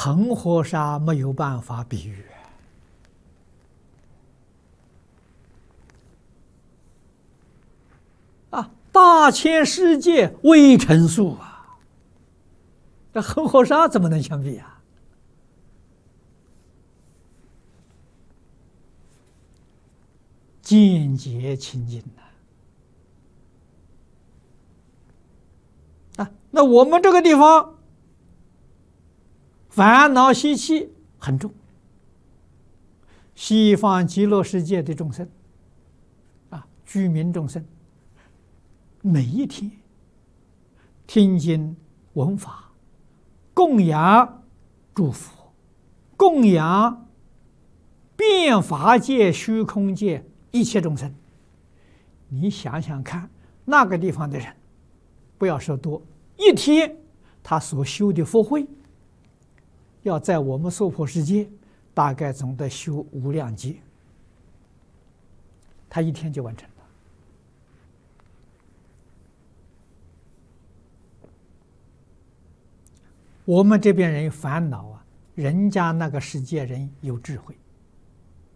恒河沙没有办法比喻啊！大千世界微尘数啊，这恒河沙怎么能相比啊？见解清净啊！那我们这个地方烦恼习气很重，西方极乐世界的众生啊，居民众生，每一天听经闻法，供养诸佛，供养遍法界、虚空界一切众生。你想想看，那个地方的人，不要说多，一天他所修的福慧，要在我们娑婆世界，大概总得修无量劫，他一天就完成了。我们这边人烦恼啊，人家那个世界人有智慧，